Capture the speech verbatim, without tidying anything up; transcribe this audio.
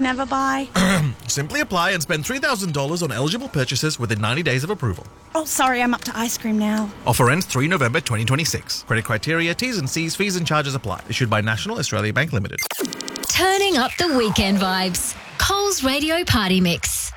never buy? Simply apply and spend three thousand dollars on eligible purchases within ninety days of approval. Oh, sorry, I'm up to ice cream now. Offer ends the third of November twenty twenty-six. Credit criteria, T's and C's, fees and charges apply. Issued by National Australia Bank Limited. Turning up the weekend vibes. Coles Radio Party Mix.